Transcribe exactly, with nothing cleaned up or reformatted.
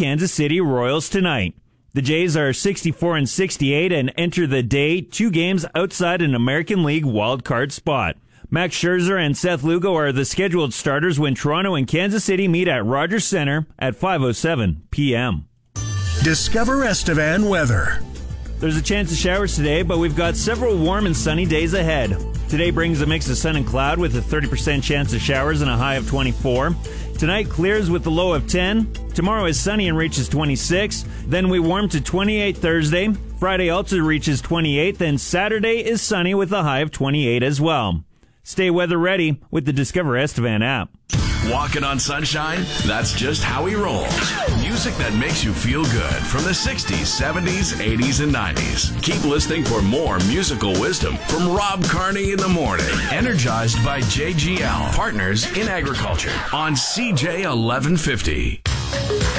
Kansas City Royals tonight. The Jays are sixty-four and sixty-eight and enter the day two games outside an American League wildcard spot. Max Scherzer and Seth Lugo are the scheduled starters when Toronto and Kansas City meet at Rogers Center at five oh seven p.m. Discover Estevan weather. There's a chance of showers today, but we've got several warm and sunny days ahead. Today brings a mix of sun and cloud with a thirty percent chance of showers and a high of twenty-four. Tonight clears with a low of ten. Tomorrow is sunny and reaches twenty-six. Then we warm to twenty-eight Thursday. Friday also reaches twenty-eight. Then Saturday is sunny with a high of twenty-eight as well. Stay weather ready with the Discover Estevan app. Walking on sunshine? That's just how he rolls. Music that makes you feel good from the sixties, seventies, eighties, and nineties. Keep listening for more musical wisdom from Rob Carney in the morning. Energized by J G L, Partners in Agriculture on C J eleven fifty.